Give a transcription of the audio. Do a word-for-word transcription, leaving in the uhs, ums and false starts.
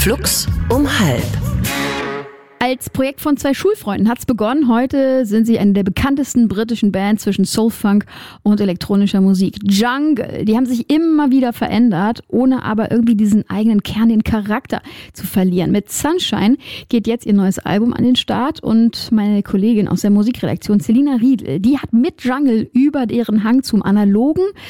Flux um halb. Als Projekt von zwei Schulfreunden hat's begonnen. Heute sind sie eine der bekanntesten britischen Bands zwischen Soul-Funk und elektronischer Musik. Jungle, die haben sich immer wieder verändert, ohne aber irgendwie diesen eigenen Kern, den Charakter zu verlieren. Mit Sunshine geht jetzt ihr neues Album an den Start und meine Kollegin aus der Musikredaktion, Selina Riedl, die hat mit Jungle über deren Hang zum Analogen